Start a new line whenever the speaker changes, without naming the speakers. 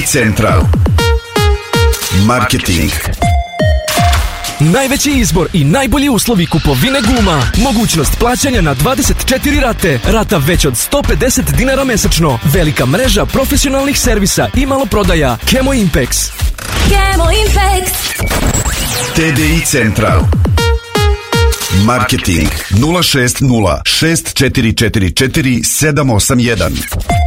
TDI Central. Marketing.
Najveći izbor i najbolji uslovi kupovine guma. Mogućnost plaćanja na 24 rate. Rata već od 150 dinara mesečno. Velika mreža profesionalnih servisa i maloprodaja. Kemo Impex.
Kemo Impex.
TDI Central. Marketing 060 6444 781.